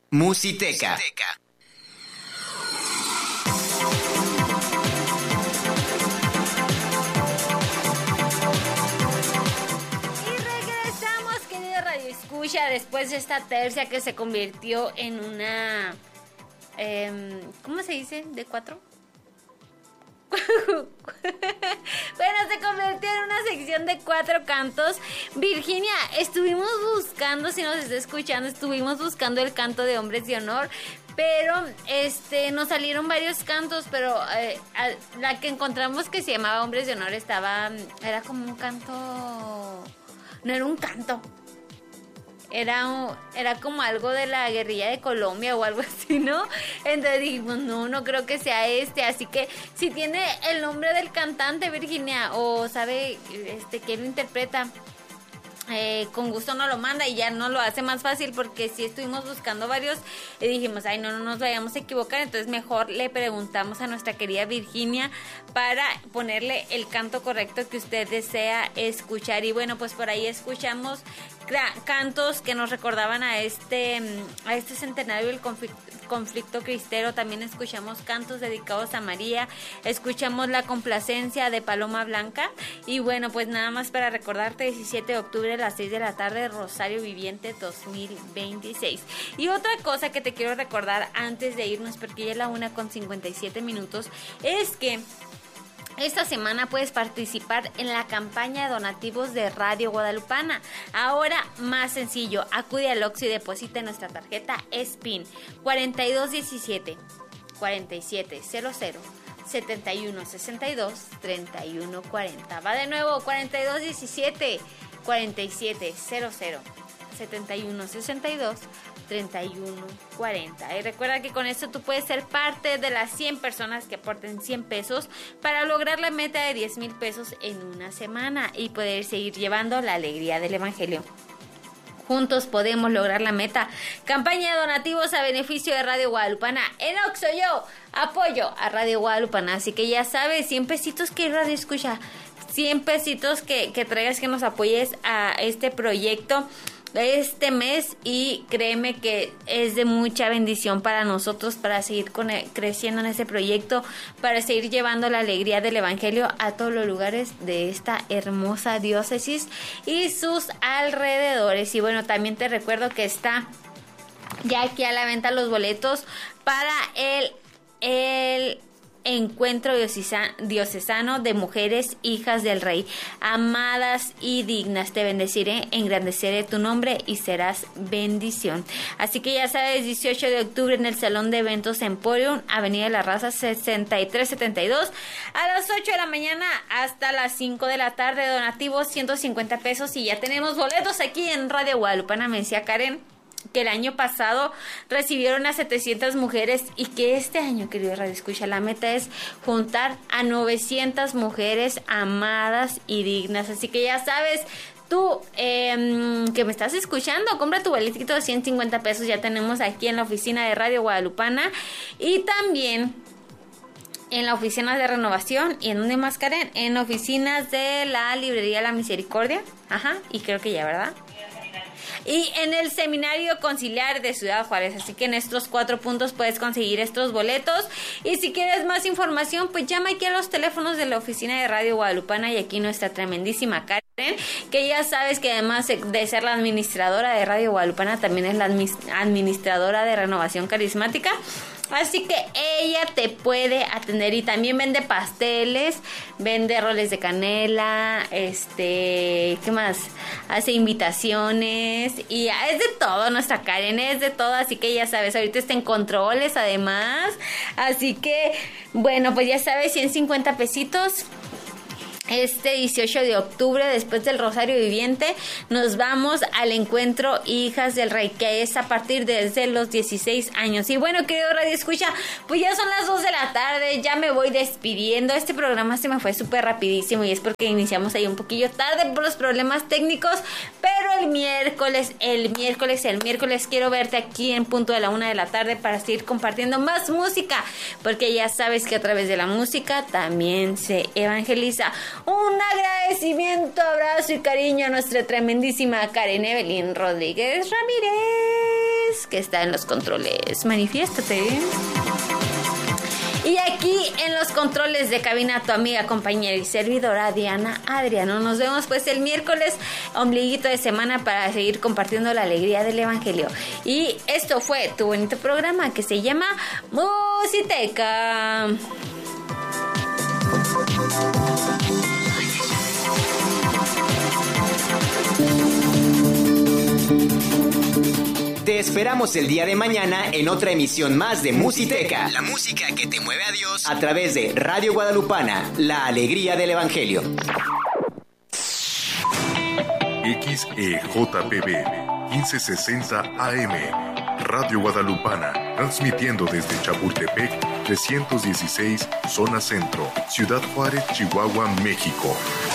Musiteca. Escucha, después de esta tercia que se convirtió en una ¿cómo se dice? ¿De cuatro? Bueno, se convirtió en una sección de 4 cantos. Virginia, estuvimos buscando, si nos está escuchando, estuvimos buscando el canto de Hombres de Honor, pero nos salieron varios cantos, pero la que encontramos que se llamaba Hombres de Honor era como un canto, no era un canto. Era como algo de la guerrilla de Colombia o algo así, ¿no? Entonces dijimos, no creo que sea así que si tiene el nombre del cantante, Virginia, o sabe quién lo interpreta, con gusto nos lo manda y ya nos lo hace más fácil, porque si estuvimos buscando varios y dijimos, no nos vayamos a equivocar, entonces mejor le preguntamos a nuestra querida Virginia para ponerle el canto correcto que usted desea escuchar. Y bueno, pues por ahí escuchamos cantos que nos recordaban a este centenario del conflicto cristero. También escuchamos cantos dedicados a María, escuchamos La Complacencia de Paloma Blanca. Y bueno, pues nada más para recordarte, 17 de octubre a las 6 de la tarde, Rosario Viviente 2026. Y otra cosa que te quiero recordar antes de irnos, porque ya es la 1:57, es que esta semana puedes participar en la campaña de donativos de Radio Guadalupana. Ahora más sencillo, acude al Oxxo y deposita en nuestra tarjeta SPIN 4217 4700 7162 3140. Va de nuevo, 4217 4700 7162 3140. Y recuerda que con esto tú puedes ser parte de las 100 personas que aporten 100 pesos para lograr la meta de 10,000 pesos en una semana y poder seguir llevando la alegría del Evangelio. Juntos podemos lograr la meta. Campaña de donativos a beneficio de Radio Guadalupana. En Oxxo yo apoyo a Radio Guadalupana. Así que ya sabes, 100 pesitos que Radio escucha, 100 pesitos que traigas, que nos apoyes a este proyecto este mes, y créeme que es de mucha bendición para nosotros, para seguir creciendo en ese proyecto, para seguir llevando la alegría del Evangelio a todos los lugares de esta hermosa diócesis y sus alrededores. Y bueno, también te recuerdo que está ya aquí a la venta los boletos para el Encuentro diocesano de mujeres hijas del Rey, amadas y dignas. Te bendeciré, engrandeceré tu nombre y serás bendición. Así que ya sabes, 18 de octubre en el Salón de Eventos Emporium, Avenida de la Raza 6372, a las 8 de la mañana hasta las 5 de la tarde. Donativos 150 pesos y ya tenemos boletos aquí en Radio Guadalupana. Me decía Karen que el año pasado recibieron a 700 mujeres y que este año, querido Radio Escucha, la meta es juntar a 900 mujeres amadas y dignas. Así que ya sabes, tú que me estás escuchando, compra tu boletito de 150 pesos. Ya tenemos aquí en la oficina de Radio Guadalupana y también en la oficina de renovación. ¿Y en dónde más, Karen? En oficinas de la librería La Misericordia. Ajá, y creo que ya, ¿verdad? Y en el Seminario Conciliar de Ciudad Juárez. Así que en estos 4 puntos puedes conseguir estos boletos. Y si quieres más información, pues llama aquí a los teléfonos de la oficina de Radio Guadalupana. Y aquí nuestra tremendísima Karen, que ya sabes que además de ser la administradora de Radio Guadalupana, también es la administradora de Renovación Carismática. Así que ella te puede atender y también vende pasteles, vende roles de canela, ¿qué más? Hace invitaciones y es de todo, nuestra Karen es de todo, así que ya sabes, ahorita está en controles además. Así que, bueno, pues ya sabes, 150 pesitos. Este 18 de octubre, después del Rosario Viviente, nos vamos al Encuentro Hijas del Rey, que es a partir desde los 16 años. Y bueno, querido Radio Escucha, pues ya son las 2 de la tarde, ya me voy despidiendo. Este programa se me fue súper rapidísimo y es porque iniciamos ahí un poquillo tarde por los problemas técnicos, pero el miércoles quiero verte aquí en punto de la 1 de la tarde para seguir compartiendo más música, porque ya sabes que a través de la música también se evangeliza. Un agradecimiento, abrazo y cariño a nuestra tremendísima Karen Evelyn Rodríguez Ramírez. López, que está en los controles. Manifiéstate. Y aquí en los controles de cabina, tu amiga, compañera y servidora Diana Adriano. Nos vemos pues el miércoles, ombliguito de semana, para seguir compartiendo la alegría del Evangelio. Y esto fue tu bonito programa que se llama Musiteca. Te esperamos el día de mañana en otra emisión más de Musiteca, la música que te mueve a Dios, a través de Radio Guadalupana, la alegría del Evangelio. XEJPB 1560 AM, Radio Guadalupana, transmitiendo desde Chapultepec 316, zona centro, Ciudad Juárez, Chihuahua, México.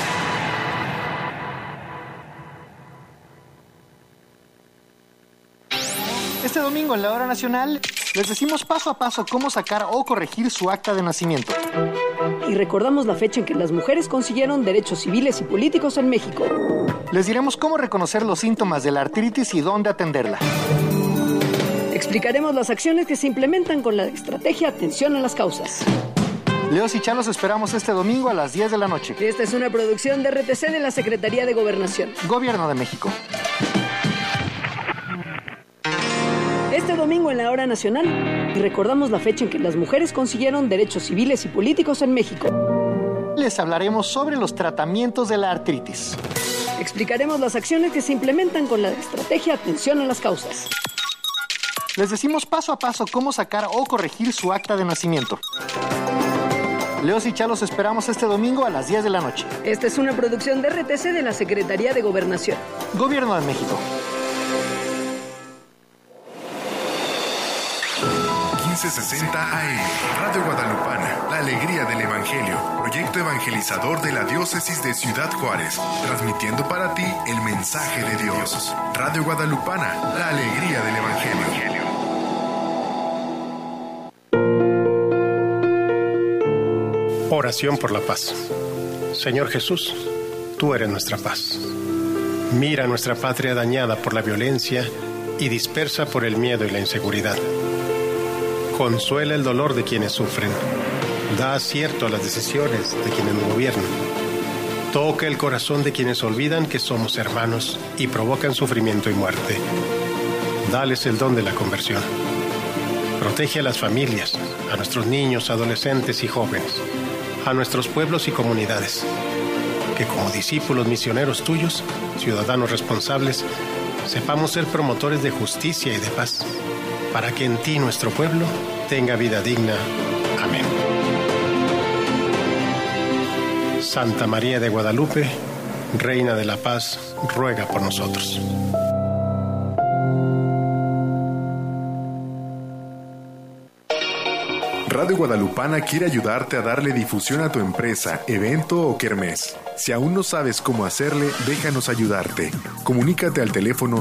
Este domingo en la Hora Nacional les decimos paso a paso cómo sacar o corregir su acta de nacimiento. Y recordamos la fecha en que las mujeres consiguieron derechos civiles y políticos en México. Les diremos cómo reconocer los síntomas de la artritis y dónde atenderla. Explicaremos las acciones que se implementan con la estrategia Atención a las Causas. Leos y Chá los esperamos este domingo a las 10 de la noche. Esta es una producción de RTC de la Secretaría de Gobernación. Gobierno de México. Este domingo en la Hora Nacional recordamos la fecha en que las mujeres consiguieron derechos civiles y políticos en México. Les hablaremos sobre los tratamientos de la artritis. Explicaremos las acciones que se implementan con la estrategia Atención a las Causas. Les decimos paso a paso cómo sacar o corregir su acta de nacimiento. Leos y Chá los esperamos este domingo a las 10 de la noche. Esta es una producción de RTC de la Secretaría de Gobernación. Gobierno de México. 1560 AM, Radio Guadalupana, la alegría del Evangelio, proyecto evangelizador de la diócesis de Ciudad Juárez, transmitiendo para ti el mensaje de Dios. Radio Guadalupana, la alegría del Evangelio. Oración por la paz. Señor Jesús, tú eres nuestra paz. Mira nuestra patria dañada por la violencia y dispersa por el miedo y la inseguridad. Consuela el dolor de quienes sufren. Da acierto a las decisiones de quienes nos gobiernan. Toca el corazón de quienes olvidan que somos hermanos y provocan sufrimiento y muerte. Dales el don de la conversión. Protege a las familias, a nuestros niños, adolescentes y jóvenes, a nuestros pueblos y comunidades. Que como discípulos misioneros tuyos, ciudadanos responsables, sepamos ser promotores de justicia y de paz, para que en ti nuestro pueblo tenga vida digna. Amén. Santa María de Guadalupe, Reina de la Paz, ruega por nosotros. Radio Guadalupana quiere ayudarte a darle difusión a tu empresa, evento o kermés. Si aún no sabes cómo hacerle, déjanos ayudarte. Comunícate al teléfono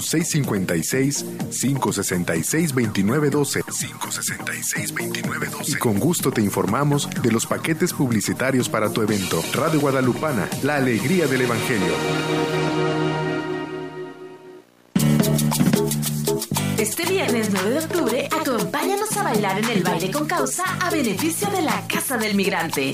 656-566-2912. 566-2912. Y con gusto te informamos de los paquetes publicitarios para tu evento. Radio Guadalupana, la alegría del Evangelio. Este viernes 9 de octubre, acompáñanos a bailar en el baile con causa a beneficio de la Casa del Migrante.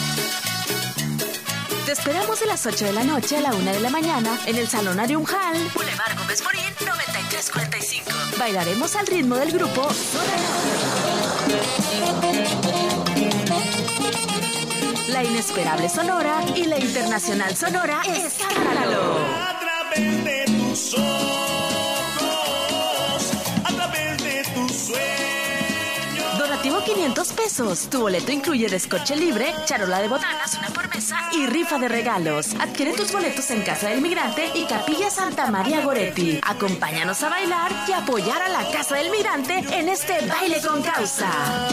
Te esperamos de las 8 de la noche a la 1 de la mañana en el Salonarium Hall, Boulevard Gómez Morín, 9345. Bailaremos al ritmo del grupo La Inesperable Sonora y la Internacional Sonora Escándalo. A través de tus ojos, a través de tus sueños. Donativo 500 pesos. Tu boleto incluye descorche libre, charola de botanas, una por mesa y rifa de regalos. Adquiere tus boletos en Casa del Migrante y Capilla Santa María Goretti. Acompáñanos a bailar y apoyar a la Casa del Migrante en este baile con causa.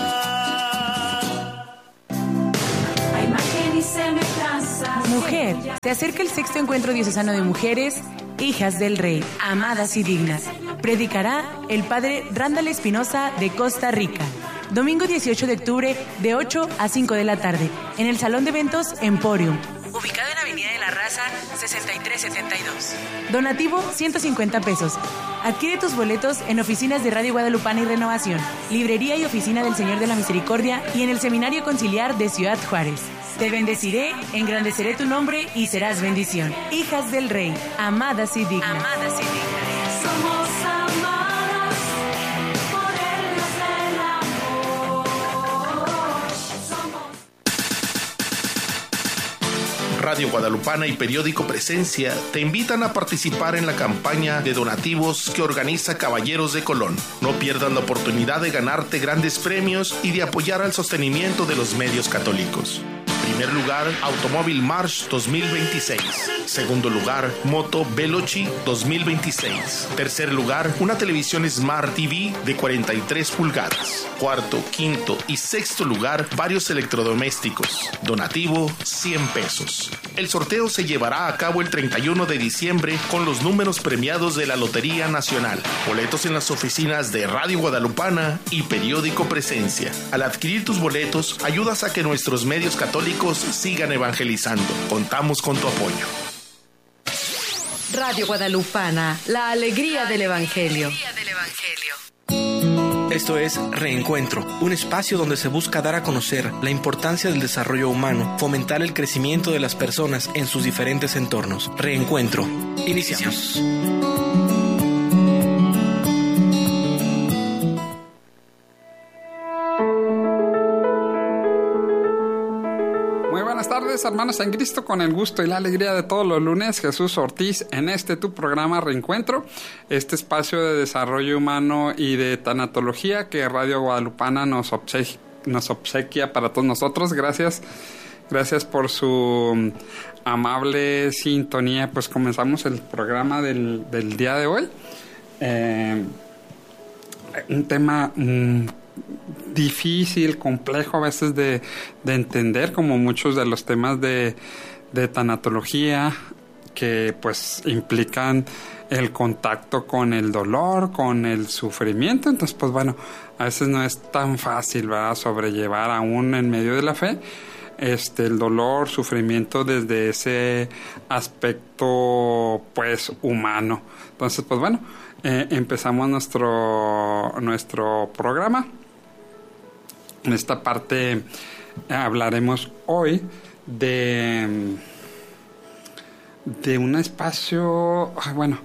Mujer, se acerca el sexto encuentro diocesano de mujeres, hijas del Rey, amadas y dignas. Predicará el padre Randall Espinosa de Costa Rica. Domingo 18 de octubre de 8 a 5 de la tarde, en el Salón de Eventos Emporium, ubicado en Avenida de la La Raza 6372. Donativo 150 pesos. Adquiere tus boletos en oficinas de Radio Guadalupana y Renovación, librería y oficina del Señor de la Misericordia y en el Seminario Conciliar de Ciudad Juárez. Te bendeciré, engrandeceré tu nombre y serás bendición. Hijas del Rey, amadas y dignas. Amadas y dignas. Somos amadas por el Dios del amor. Radio Guadalupana y Periódico Presencia te invitan a participar en la campaña de donativos que organiza Caballeros de Colón. No pierdas la oportunidad de ganarte grandes premios y de apoyar al sostenimiento de los medios católicos. Primer lugar, Automóvil March 2026. Segundo lugar, Moto Veloci 2026. Tercer lugar, una televisión Smart TV de 43 pulgadas. Cuarto, quinto y sexto lugar, varios electrodomésticos. Donativo, 100 pesos. El sorteo se llevará a cabo el 31 de diciembre con los números premiados de la Lotería Nacional. Boletos en las oficinas de Radio Guadalupana y Periódico Presencia. Al adquirir tus boletos, ayudas a que nuestros medios católicos sigan evangelizando. Contamos con tu apoyo. Radio Guadalupana, la alegría del Evangelio. Esto es Reencuentro, un espacio donde se busca dar a conocer la importancia del desarrollo humano, fomentar el crecimiento de las personas en sus diferentes entornos. Reencuentro. Iniciamos. Buenas tardes, hermanos en Cristo, con el gusto y la alegría de todos los lunes, Jesús Ortiz en tu programa Reencuentro, este espacio de desarrollo humano y de tanatología que Radio Guadalupana nos obsequia para todos nosotros. Gracias por su amable sintonía. Pues comenzamos el programa del día de hoy. Un tema difícil, complejo a veces de entender, como muchos de los temas de tanatología, que pues implican el contacto con el dolor, con el sufrimiento. Entonces pues bueno, a veces no es tan fácil, ¿verdad?, sobrellevar aún en medio de la fe el dolor, sufrimiento desde ese aspecto pues humano. Entonces pues bueno, empezamos nuestro programa. En esta parte hablaremos hoy de un espacio,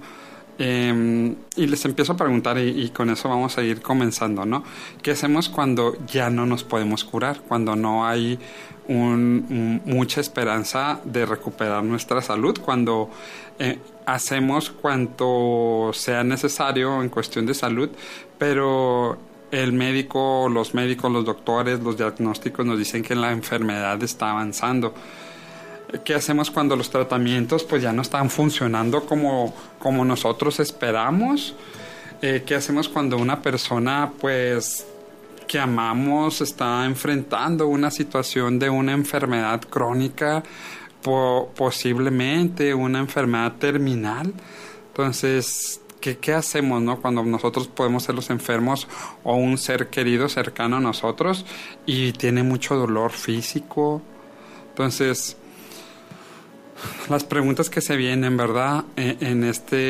y les empiezo a preguntar y con eso vamos a ir comenzando, ¿no? ¿Qué hacemos cuando ya no nos podemos curar? Cuando no hay mucha esperanza de recuperar nuestra salud, cuando hacemos cuanto sea necesario en cuestión de salud, pero los médicos, los doctores, los diagnósticos nos dicen que la enfermedad está avanzando. ¿Qué hacemos cuando los tratamientos pues ya no están funcionando como nosotros esperamos? ¿Qué hacemos cuando una persona pues que amamos está enfrentando una situación de una enfermedad crónica, posiblemente una enfermedad terminal? Entonces, ¿qué hacemos, no? Cuando nosotros podemos ser los enfermos o un ser querido cercano a nosotros y tiene mucho dolor físico. Entonces, las preguntas que se vienen, ¿verdad?, en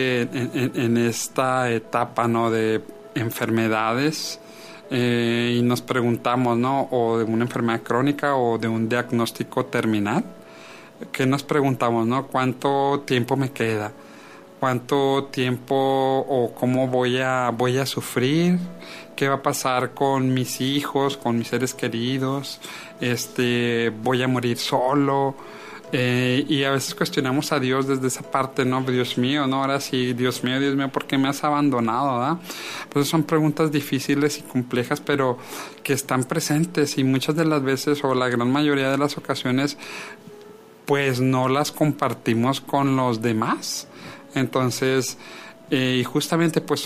esta etapa, ¿no?, de enfermedades, y nos preguntamos, ¿no?, o de una enfermedad crónica o de un diagnóstico terminal. ¿Qué nos preguntamos, no? ¿Cuánto tiempo me queda? ¿Cuánto tiempo o cómo voy a sufrir? ¿Qué va a pasar con mis hijos, con mis seres queridos? ¿Voy a morir solo? Y a veces cuestionamos a Dios desde esa parte, ¿no? Dios mío, ¿no? Ahora sí, Dios mío, ¿por qué me has abandonado, verdad? Pues son preguntas difíciles y complejas, pero que están presentes, y muchas de las veces, o la gran mayoría de las ocasiones, pues no las compartimos con los demás. Entonces, y justamente pues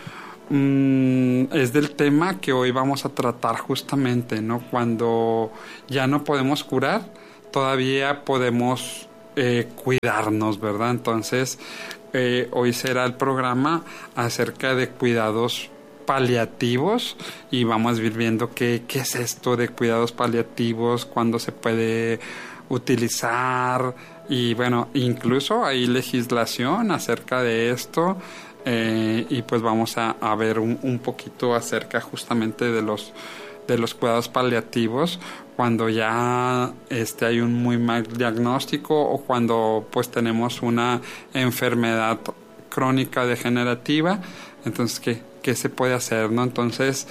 es del tema que hoy vamos a tratar justamente, ¿no? Cuando ya no podemos curar, todavía podemos cuidarnos, ¿verdad? Entonces, hoy será el programa acerca de cuidados paliativos, y vamos a ir viendo qué es esto de cuidados paliativos, cuándo se puede utilizar, Y bueno, incluso hay legislación acerca de esto, y pues vamos a ver un poquito acerca justamente de los cuidados paliativos cuando ya hay un muy mal diagnóstico o cuando pues tenemos una enfermedad crónica degenerativa. Entonces, ¿qué se puede hacer, no? Entonces,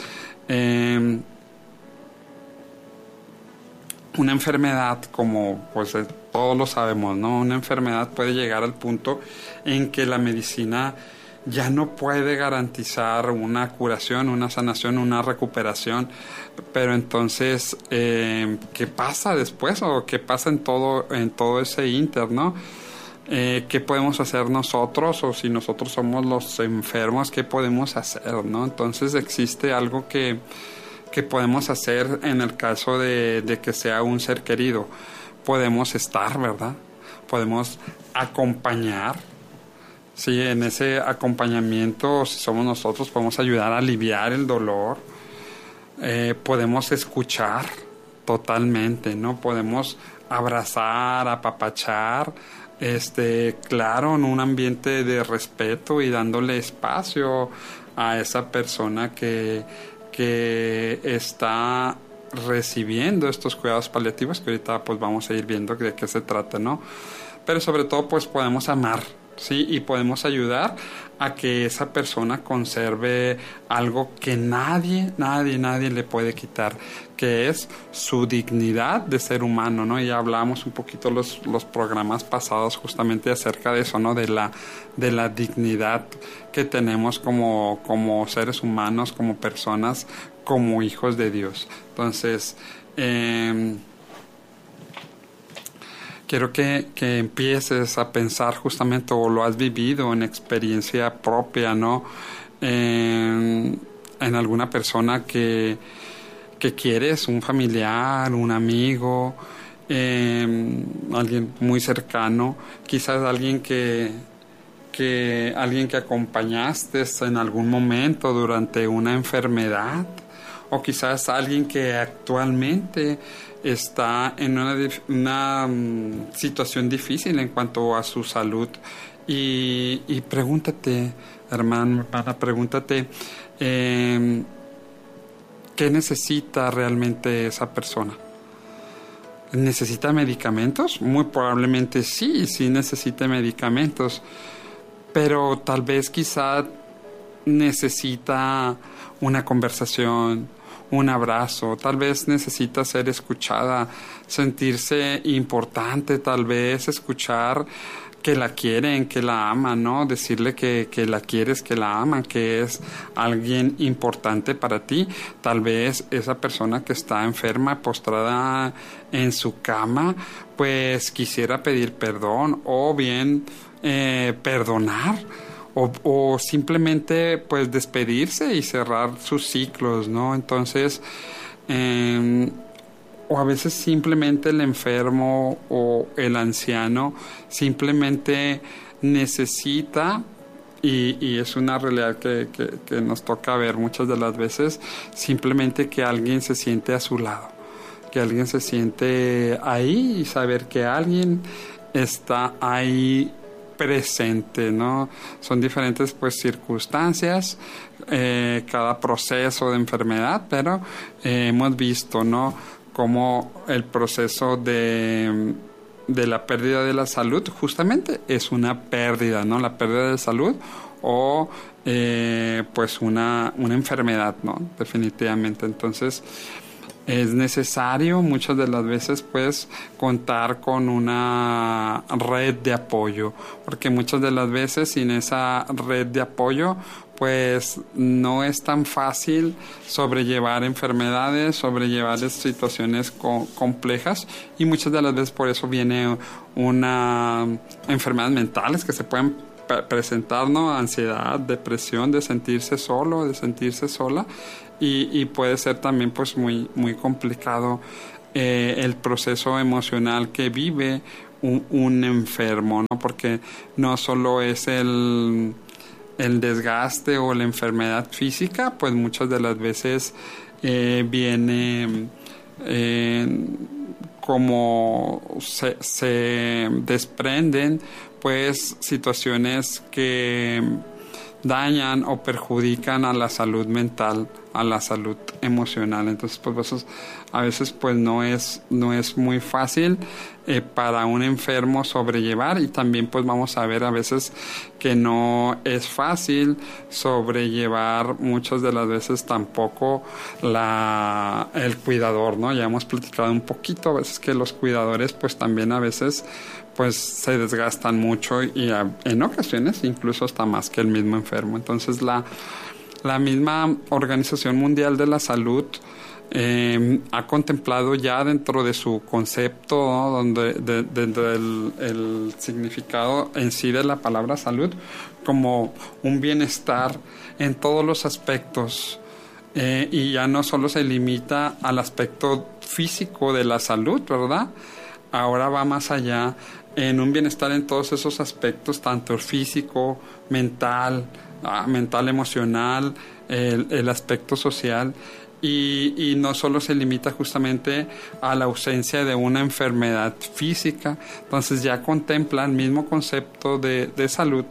una enfermedad, como pues todos lo sabemos, ¿no? Una enfermedad puede llegar al punto en que la medicina ya no puede garantizar una curación, una sanación, una recuperación. Pero entonces, ¿qué pasa después? ¿O qué pasa en todo ese inter, no? ¿Qué podemos hacer nosotros? O si nosotros somos los enfermos, ¿qué podemos hacer, no? Entonces existe algo que podemos hacer en el caso de que sea un ser querido. Podemos estar, ¿verdad? Podemos acompañar. Sí, en ese acompañamiento, si somos nosotros, podemos ayudar a aliviar el dolor. Podemos escuchar totalmente, ¿no? Podemos abrazar, apapachar, claro, en un ambiente de respeto y dándole espacio a esa persona que está recibiendo estos cuidados paliativos, que ahorita pues vamos a ir viendo de qué se trata, ¿no? Pero sobre todo pues podemos amar, ¿sí? Y podemos ayudar a que esa persona conserve algo que nadie le puede quitar, que es su dignidad de ser humano, ¿no? Y ya hablamos un poquito los programas pasados justamente acerca de eso, ¿no? De la dignidad que tenemos como seres humanos, como personas, como hijos de Dios. Entonces, quiero que empieces a pensar justamente, o lo has vivido en experiencia propia, ¿no? En alguna persona que quieres, un familiar, un amigo, alguien muy cercano, quizás alguien que acompañaste en algún momento durante una enfermedad, o quizás alguien que actualmente está en una situación difícil en cuanto a su salud. Y pregúntate, hermana, pregúntate, ¿qué necesita realmente esa persona? ¿Necesita medicamentos? Muy probablemente sí necesita medicamentos, pero tal vez quizá necesita una conversación, un abrazo, tal vez necesita ser escuchada, sentirse importante, tal vez escuchar que la quieren, que la aman, ¿no? Decirle que la quieres, que la aman, que es alguien importante para ti. Tal vez esa persona que está enferma, postrada en su cama, pues quisiera pedir perdón, o bien perdonar, o simplemente pues despedirse y cerrar sus ciclos, ¿no? Entonces, o a veces simplemente el enfermo o el anciano simplemente necesita, y es una realidad que nos toca ver muchas de las veces, simplemente que alguien se siente a su lado, que alguien se siente ahí, y saber que alguien está ahí presente, ¿no? Son diferentes pues circunstancias, cada proceso de enfermedad, pero hemos visto, ¿no?, como el proceso de la pérdida de la salud justamente es una pérdida, ¿no? La pérdida de salud o pues una enfermedad, ¿no? Definitivamente. Entonces es necesario muchas de las veces pues contar con una red de apoyo, porque muchas de las veces sin esa red de apoyo pues no es tan fácil sobrellevar enfermedades, sobrellevar situaciones complejas, y muchas de las veces por eso viene una enfermedades mentales que se pueden presentar, ¿no? Ansiedad, depresión, de sentirse solo, de sentirse sola, y puede ser también pues muy, muy complicado el proceso emocional que vive un enfermo, ¿no? Porque no solo es el desgaste o la enfermedad física, pues muchas de las veces viene como se desprenden pues situaciones que dañan o perjudican a la salud mental, a la salud emocional. Entonces pues a veces pues no es muy fácil para un enfermo sobrellevar, y también pues vamos a ver a veces que no es fácil sobrellevar muchas de las veces tampoco el cuidador, ¿no? Ya hemos platicado un poquito a veces que los cuidadores pues también a veces pues se desgastan mucho, y en ocasiones incluso hasta más que el mismo enfermo. Entonces la misma Organización Mundial de la Salud ha contemplado ya dentro de su concepto, ¿no? dentro del significado en sí de la palabra salud, como un bienestar en todos los aspectos, y ya no solo se limita al aspecto físico de la salud, ¿verdad? Ahora va más allá en un bienestar en todos esos aspectos, tanto el físico, mental, emocional, el aspecto social, y no solo se limita justamente a la ausencia de una enfermedad física. Entonces ya contempla el mismo concepto de salud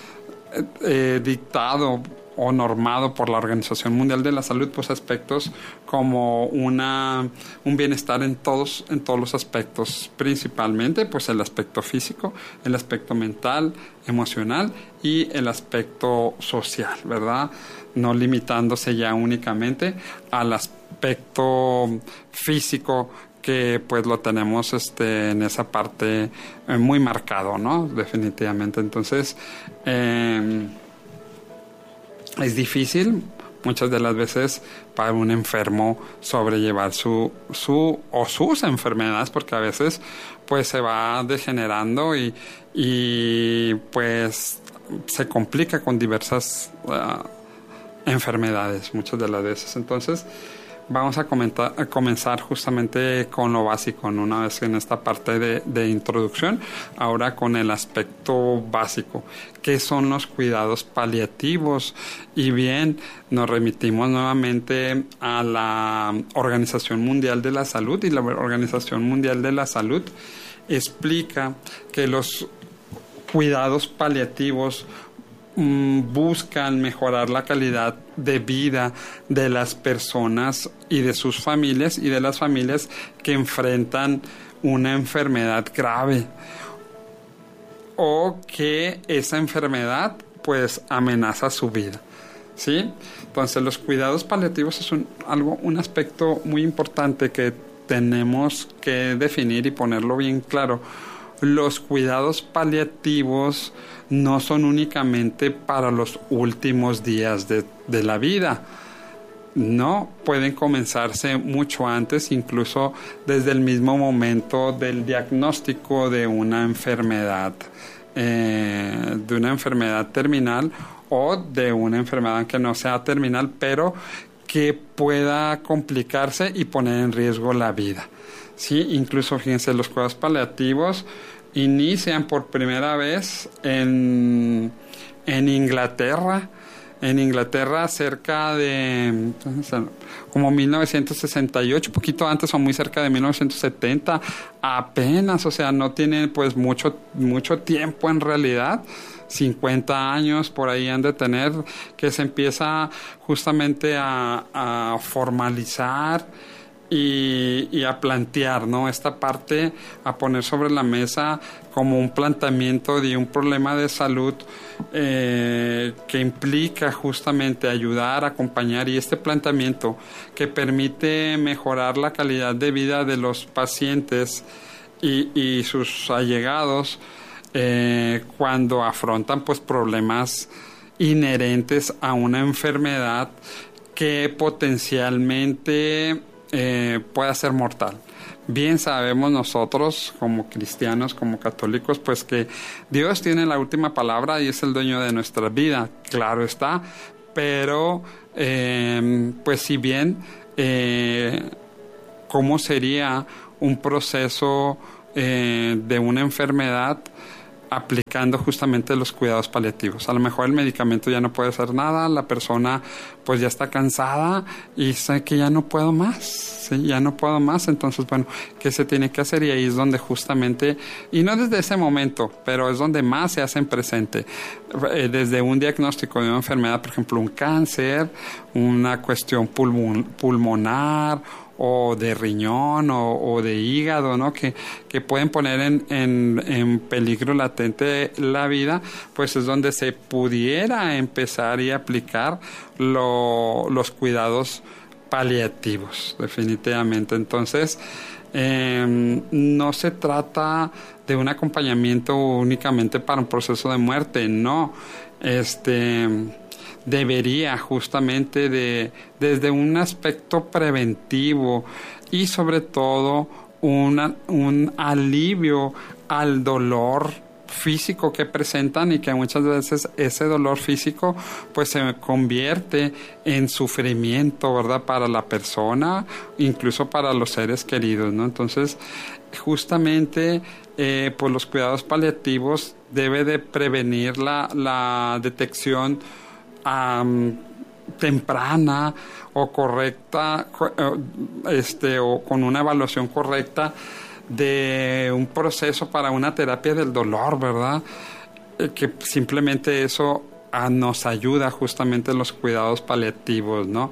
dictado o normado por la Organización Mundial de la Salud, pues aspectos como un bienestar en todos los aspectos, principalmente pues el aspecto físico, el aspecto mental, emocional y el aspecto social, ¿verdad? No limitándose ya únicamente al aspecto físico, que pues lo tenemos en esa parte muy marcado, ¿no? Definitivamente. Entonces es difícil muchas de las veces para un enfermo sobrellevar sus enfermedades, porque a veces pues se va degenerando y pues se complica con diversas enfermedades muchas de las veces. Entonces vamos a comenzar justamente con lo básico, ¿no? Una vez en esta parte de introducción, ahora con el aspecto básico. ¿Qué son los cuidados paliativos? Y bien, nos remitimos nuevamente a la Organización Mundial de la Salud, y la Organización Mundial de la Salud explica que los cuidados paliativos buscan mejorar la calidad de vida de las personas y de sus familias, y de las familias que enfrentan una enfermedad grave o que esa enfermedad pues amenaza su vida, ¿sí? Entonces los cuidados paliativos es un aspecto muy importante que tenemos que definir y ponerlo bien claro. Los cuidados paliativos no son únicamente para los últimos días de la vida. No, pueden comenzarse mucho antes, incluso desde el mismo momento del diagnóstico de una enfermedad terminal, o de una enfermedad que no sea terminal, pero que pueda complicarse y poner en riesgo la vida. Sí, incluso fíjense, los cuidados paliativos inician por primera vez en Inglaterra. En Inglaterra cerca de como 1968, poquito antes o muy cerca de 1970, apenas, o sea, no tiene pues mucho tiempo en realidad. 50 años por ahí han de tener, que se empieza justamente a formalizar y a plantear, ¿no? Esta parte, a poner sobre la mesa como un planteamiento de un problema de salud que implica justamente ayudar, acompañar, y este planteamiento que permite mejorar la calidad de vida de los pacientes y sus allegados cuando afrontan pues problemas inherentes a una enfermedad que potencialmente pueda ser mortal. Bien sabemos nosotros como cristianos, como católicos, pues que Dios tiene la última palabra y es el dueño de nuestra vida, claro está, pero pues si bien ¿cómo sería un proceso de una enfermedad aplicando justamente los cuidados paliativos. A lo mejor el medicamento ya no puede hacer nada, la persona pues ya está cansada y sabe que ya no puedo más, ¿sí? Ya no puedo más, entonces bueno, ¿qué se tiene que hacer? Y ahí es donde justamente, y no desde ese momento, pero es donde más se hacen presente, desde un diagnóstico de una enfermedad, por ejemplo un cáncer, una cuestión pulmonar, o de riñón o de hígado, ¿no? Que pueden poner en peligro latente la vida, pues es donde se pudiera empezar y aplicar los cuidados paliativos, definitivamente. Entonces, no se trata de un acompañamiento únicamente para un proceso de muerte, no. Debería justamente desde un aspecto preventivo y sobre todo un alivio al dolor físico que presentan, y que muchas veces ese dolor físico pues se convierte en sufrimiento, ¿verdad?, para la persona, incluso para los seres queridos, ¿no? Entonces, justamente pues los cuidados paliativos debe de prevenir la detección temprana o correcta, o con una evaluación correcta de un proceso para una terapia del dolor, ¿verdad? Que simplemente eso nos ayuda justamente en los cuidados paliativos, ¿no?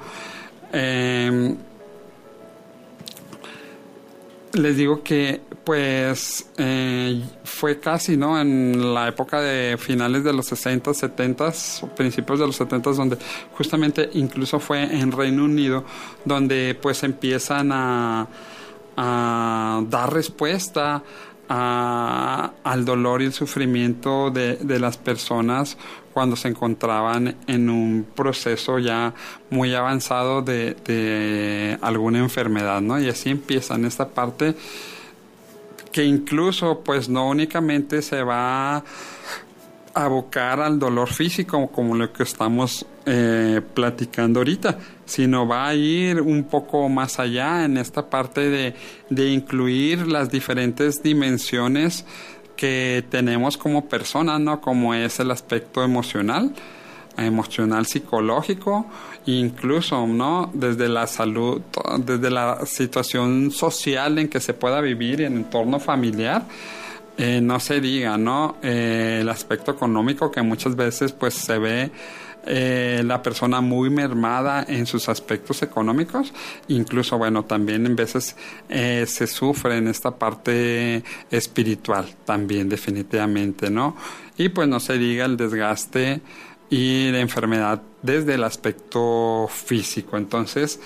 Les digo que pues fue casi, ¿no?, en la época de finales de los 60, 70, principios de los 70, donde justamente incluso fue en Reino Unido donde pues empiezan a dar respuesta al dolor y el sufrimiento de las personas cuando se encontraban en un proceso ya muy avanzado de alguna enfermedad, ¿no? Y así empieza en esta parte que incluso pues no únicamente se va a abocar al dolor físico como lo que estamos platicando ahorita, sino va a ir un poco más allá en esta parte de incluir las diferentes dimensiones que tenemos como personas, ¿no? Como es el aspecto emocional psicológico, incluso, ¿no?, desde la salud, desde la situación social en que se pueda vivir y en el entorno familiar. No se diga, ¿no?, el aspecto económico, que muchas veces pues se ve la persona muy mermada en sus aspectos económicos, incluso bueno, también en veces se sufre en esta parte espiritual también, definitivamente, ¿no? Y pues no se diga el desgaste y la enfermedad desde el aspecto físico. Entonces,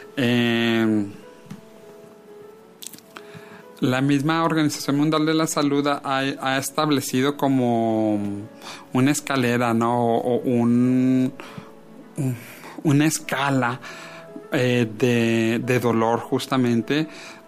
la misma Organización Mundial de la Salud ha establecido como una escalera, ¿no?, o una escala de dolor, justamente,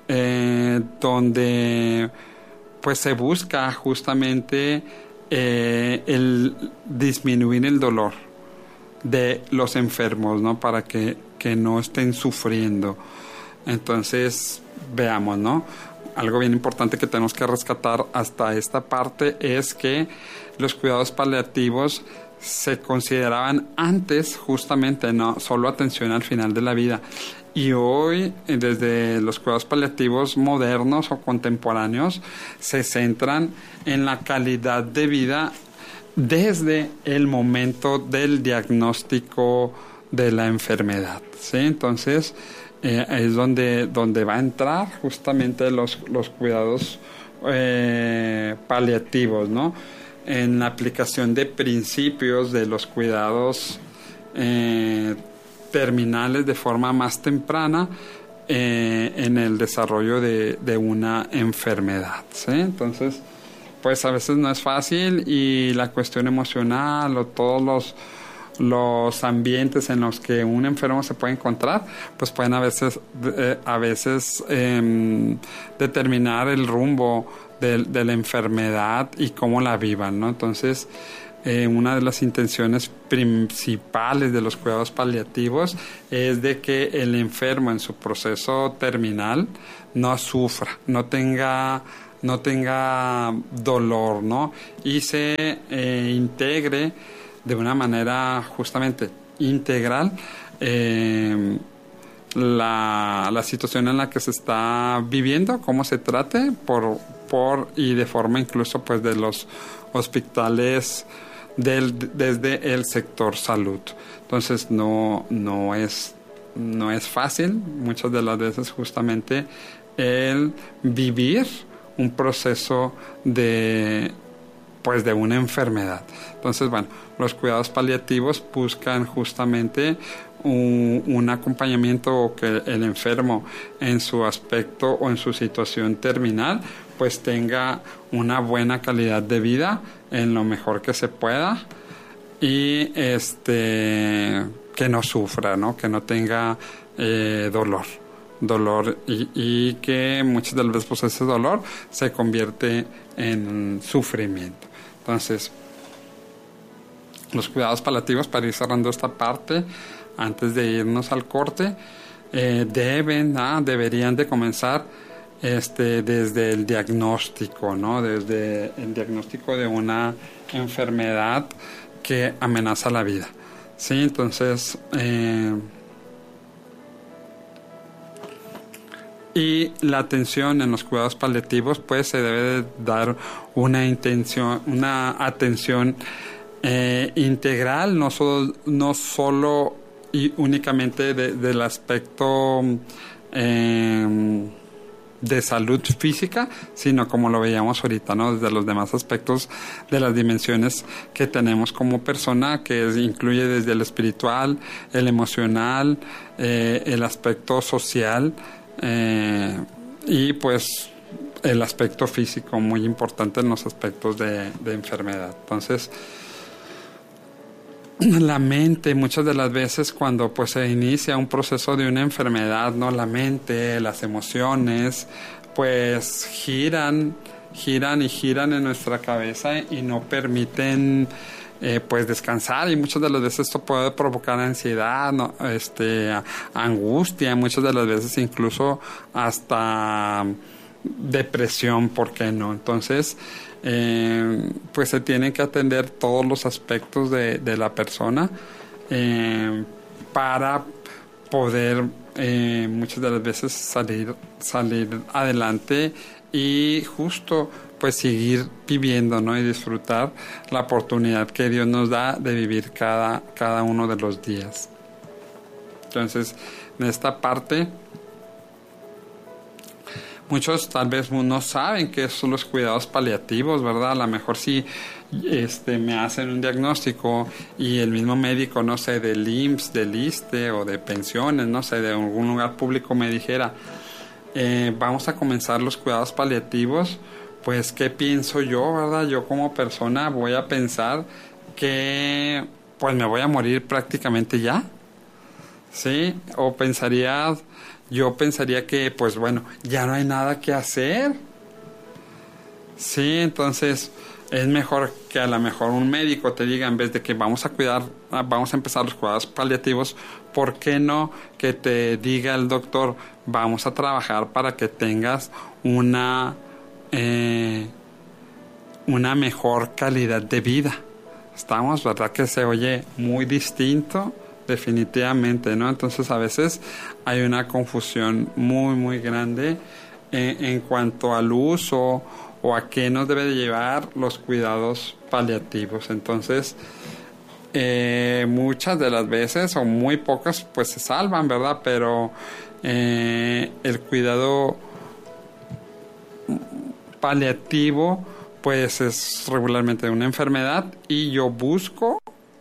donde pues se busca justamente el disminuir el dolor de los enfermos, ¿no?, para que no estén sufriendo. Entonces, veamos, ¿no? Algo bien importante que tenemos que rescatar hasta esta parte es que los cuidados paliativos se consideraban antes justamente no solo atención al final de la vida, y hoy desde los cuidados paliativos modernos o contemporáneos se centran en la calidad de vida desde el momento del diagnóstico de la enfermedad, ¿sí? Entonces es donde va a entrar justamente los cuidados paliativos, ¿no?, en la aplicación de principios de los cuidados terminales de forma más temprana en el desarrollo de una enfermedad, ¿sí? Entonces, pues a veces no es fácil, y la cuestión emocional o todos los ambientes en los que un enfermo se puede encontrar, pues pueden a veces determinar el rumbo de la enfermedad y cómo la vivan, ¿no? Entonces, una de las intenciones principales de los cuidados paliativos es de que el enfermo en su proceso terminal no sufra, no tenga no tenga dolor, ¿no? Y se integre de una manera justamente integral la situación en la que se está viviendo, cómo se trate y de forma incluso pues de los hospitales desde el sector salud. Entonces no es fácil muchas de las veces justamente el vivir un proceso de una enfermedad. Entonces, bueno, los cuidados paliativos buscan justamente un acompañamiento, o que el enfermo en su aspecto o en su situación terminal pues tenga una buena calidad de vida en lo mejor que se pueda, y que no sufra, ¿no? Que no tenga dolor y que muchas de las veces pues ese dolor se convierte en sufrimiento. Entonces, los cuidados paliativos, para ir cerrando esta parte antes de irnos al corte, deberían de comenzar desde el diagnóstico, ¿no? Desde el diagnóstico de una enfermedad que amenaza la vida, ¿sí? Entonces, y la atención en los cuidados paliativos pues se debe de dar una atención integral, no solo y únicamente del aspecto de salud física, sino como lo veíamos ahorita, ¿no? Desde los demás aspectos de las dimensiones que tenemos como persona, que incluye desde el espiritual, el emocional, el aspecto social, y pues el aspecto físico, muy importante en los aspectos de enfermedad. Entonces, la mente, muchas de las veces cuando pues se inicia un proceso de una enfermedad, ¿no? La mente, las emociones pues giran en nuestra cabeza y no permiten pues descansar, y muchas de las veces esto puede provocar ansiedad, ¿no? Angustia, muchas de las veces incluso hasta depresión, ¿por qué no? Entonces, pues se tienen que atender todos los aspectos de la persona para poder muchas de las veces salir adelante y justo pues seguir viviendo, ¿no? Y disfrutar la oportunidad que Dios nos da de vivir cada uno de los días. Entonces, en esta parte, muchos tal vez no saben qué son los cuidados paliativos, ¿verdad? A lo mejor si me hacen un diagnóstico y el mismo médico, no sé, del IMSS, del ISSSTE o de pensiones, no sé, de algún lugar público me dijera, vamos a comenzar los cuidados paliativos, pues ¿qué pienso yo, verdad? Yo como persona voy a pensar que pues me voy a morir prácticamente ya, ¿sí? O yo pensaría que pues bueno, ya no hay nada que hacer, ¿sí? Entonces es mejor que a lo mejor un médico te diga, en vez de que vamos a empezar los cuidados paliativos, ¿por qué no que te diga el doctor, vamos a trabajar para que tengas una mejor calidad de vida? Estamos, ¿verdad? Que se oye muy distinto, definitivamente, ¿no? Entonces a veces hay una confusión muy, muy grande en cuanto al uso o a qué nos debe de llevar los cuidados paliativos. Entonces, muchas de las veces, o muy pocas, pues se salvan, ¿verdad? Pero el cuidado paliativo pues es regularmente una enfermedad, y yo busco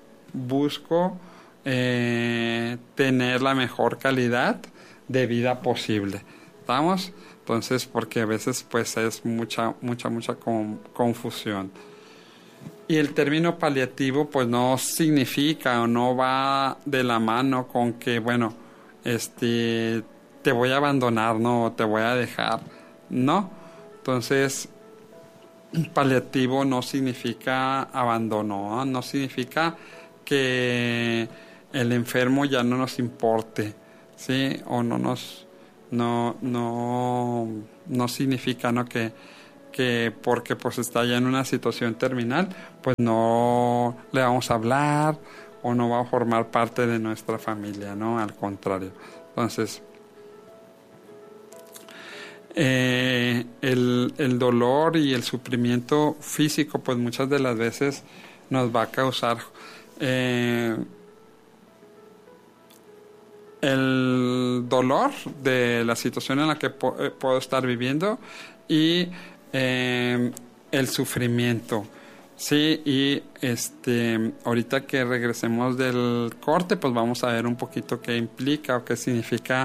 tener la mejor calidad de vida posible. ¿Estamos? Entonces, porque a veces pues es mucha confusión. Y el término paliativo pues no significa o no va de la mano con que, bueno, te voy a abandonar, no, o te voy a dejar, no. Entonces, paliativo no significa abandono, no significa que el enfermo ya no nos importe, ¿sí? O no significa, ¿no? que que porque pues está ya en una situación terminal, pues no le vamos a hablar o no va a formar parte de nuestra familia, ¿no? Al contrario. Entonces, el dolor y el sufrimiento físico, pues muchas de las veces nos va a causar el dolor de la situación en la que puedo estar viviendo y el sufrimiento. Sí, y ahorita que regresemos del corte, pues vamos a ver un poquito qué implica o qué significa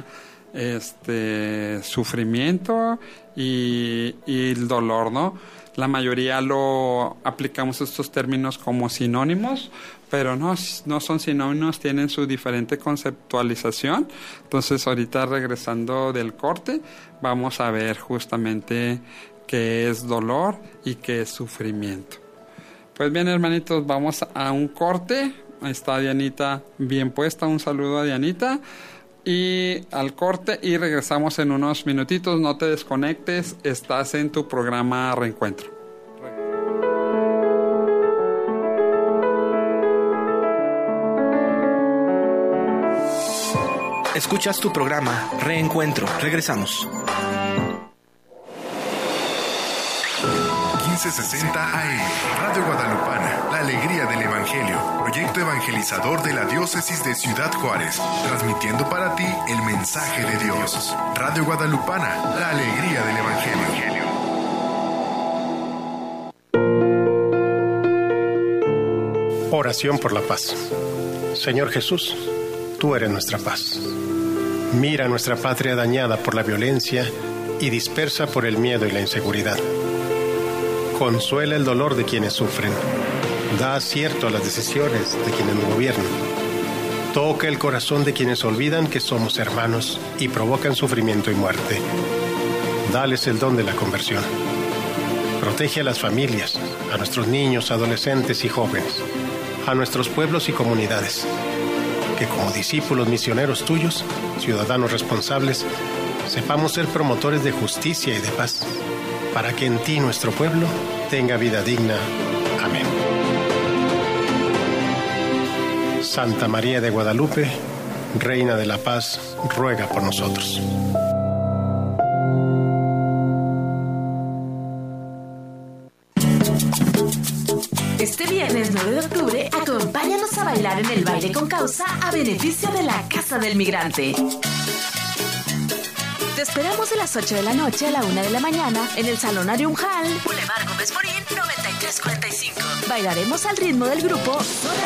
sufrimiento y el dolor, ¿no? La mayoría lo aplicamos estos términos como sinónimos, pero no son sinónimos, tienen su diferente conceptualización. Entonces, ahorita regresando del corte, vamos a ver justamente qué es dolor y qué es sufrimiento. Pues bien, hermanitos, vamos a un corte. Ahí está Dianita bien puesta. Un saludo a Dianita. Y al corte y regresamos en unos minutitos. No te desconectes. Estás en tu programa Reencuentro. Escuchas tu programa Reencuentro. Regresamos. 1560 AM, Radio Guadalupana, la alegría del Evangelio, proyecto evangelizador de la diócesis de Ciudad Juárez, transmitiendo para ti el mensaje de Dios. Radio Guadalupana, la alegría del Evangelio. Oración por la paz. Señor Jesús, tú eres nuestra paz. Mira nuestra patria dañada por la violencia y dispersa por el miedo y la inseguridad. Consuela el dolor de quienes sufren. Da acierto a las decisiones de quienes nos gobiernan. Toca el corazón de quienes olvidan que somos hermanos y provocan sufrimiento y muerte. Dales el don de la conversión. Protege a las familias, a nuestros niños, adolescentes y jóvenes, a nuestros pueblos y comunidades. Que como discípulos misioneros tuyos, ciudadanos responsables, sepamos ser promotores de justicia y de paz, para que en ti nuestro pueblo tenga vida digna. Amén. Santa María de Guadalupe, Reina de la Paz, ruega por nosotros. Este viernes 9 de octubre, acompáñanos a bailar en el baile con causa a beneficio de la Casa del Migrante. Te esperamos de las 8 de la noche a la 1 de la mañana en el Salonario Hall, Boulevard Gómez Morín, 9345. Bailaremos al ritmo del grupo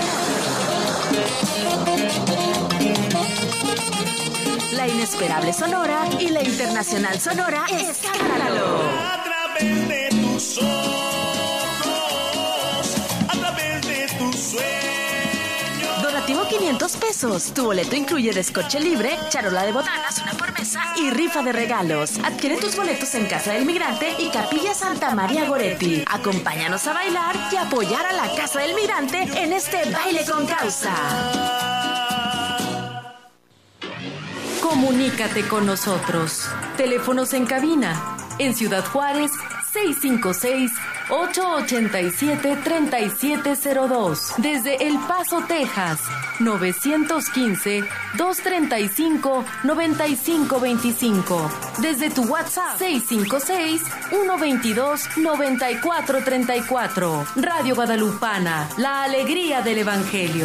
La Inesperable Sonora y la Internacional Sonora Escándalo. A través de tus ojos, a través de tus sueños. Donativo 500 pesos. Tu boleto incluye descorche libre, charola de botanas, una por mesa y rifa de regalos. Adquiere tus boletos en Casa del Migrante y Capilla Santa María Goretti. Acompáñanos a bailar y apoyar a la Casa del Migrante en este baile con causa. Comunícate con nosotros. Teléfonos en cabina. En Ciudad Juárez, 656-887-3702. Desde El Paso, Texas, 915-235-9525. Desde tu WhatsApp, 656-122-9434. Radio Guadalupana, la alegría del Evangelio.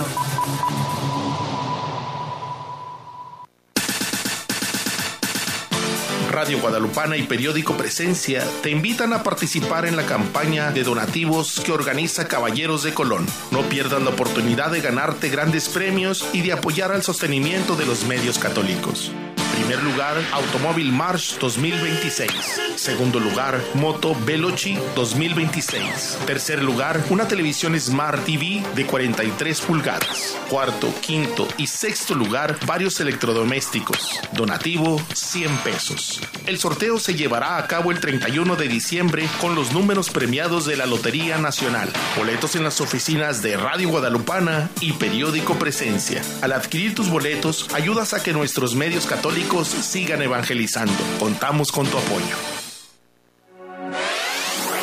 Radio Guadalupana y periódico Presencia te invitan a participar en la campaña de donativos que organiza Caballeros de Colón. No pierdas la oportunidad de ganarte grandes premios y de apoyar al sostenimiento de los medios católicos. Primer lugar, Automóvil March 2026. Segundo lugar, Moto Veloci 2026. Tercer lugar, una televisión Smart TV de 43 pulgadas. Cuarto, quinto y sexto lugar, varios electrodomésticos. Donativo, 100 pesos. El sorteo se llevará a cabo el 31 de diciembre con los números premiados de la Lotería Nacional. Boletos en las oficinas de Radio Guadalupana y periódico Presencia. Al adquirir tus boletos, ayudas a que nuestros medios católicos sigan evangelizando. Contamos con tu apoyo.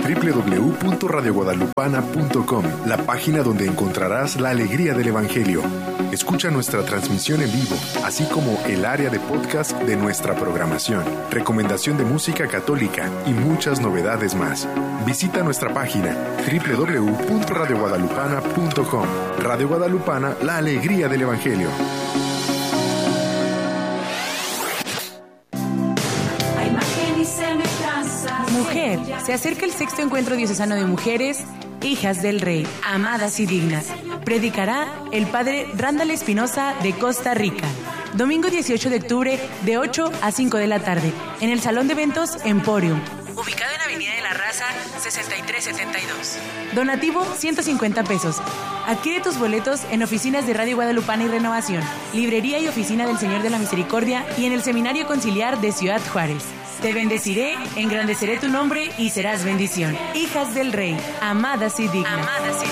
www.radioguadalupana.com, la página donde encontrarás la alegría del Evangelio. Escucha nuestra transmisión en vivo, así como el área de podcast de nuestra programación, recomendación de música católica y muchas novedades más. Visita nuestra página www.radioguadalupana.com. Radio Guadalupana, la alegría del Evangelio. Mujer, se acerca el sexto encuentro diocesano de mujeres, hijas del Rey, amadas y dignas. Predicará el padre Randall Espinosa de Costa Rica. Domingo 18 de octubre de 8 a 5 de la tarde, en el Salón de Eventos Emporium, ubicado en Avenida de la Raza 6372. Donativo 150 pesos. Adquiere tus boletos en oficinas de Radio Guadalupana y Renovación, librería y oficina del Señor de la Misericordia y en el Seminario Conciliar de Ciudad Juárez. Te bendeciré, engrandeceré tu nombre y serás bendición. Hijas del Rey, amadas y dignas.